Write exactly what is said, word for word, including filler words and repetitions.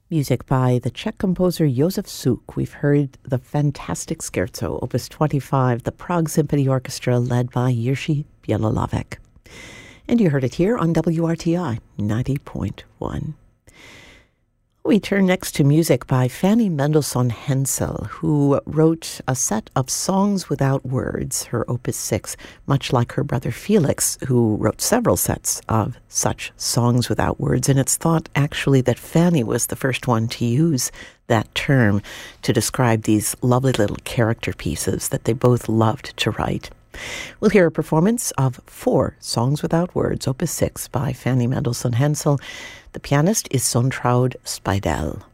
Music by the Czech composer Josef Suk. We've heard the fantastic Scherzo, Opus twenty-five, the Prague Symphony Orchestra led by Jiří Bělohlávek. And you heard it here on W R T I ninety point one. We turn next to music by Fanny Mendelssohn Hensel, who wrote a set of songs without words, her Opus six, much like her brother Felix, who wrote several sets of such songs without words. And it's thought, actually, that Fanny was the first one to use that term to describe these lovely little character pieces that they both loved to write. We'll hear a performance of four songs without words, Opus six, by Fanny Mendelssohn Hensel. The pianist is Sonntraud Speidel.